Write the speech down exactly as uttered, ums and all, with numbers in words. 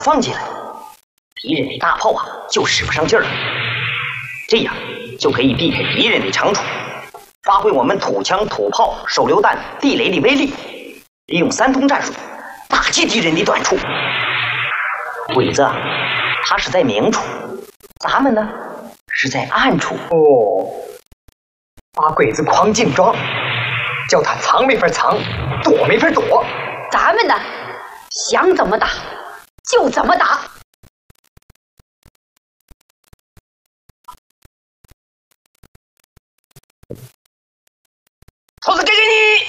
放进来，敌人的大炮啊就使不上劲儿了。这样就可以避开敌人的长处，发挥我们土枪、土炮、手榴弹、地雷的威力，利用三通战术打击敌人的短处。鬼子啊，他是在明处，咱们呢是在暗处。 哦，把鬼子框进装，叫他藏没法藏，躲没法躲。 咱们呢，想怎么打就怎么打。 兔子给给你。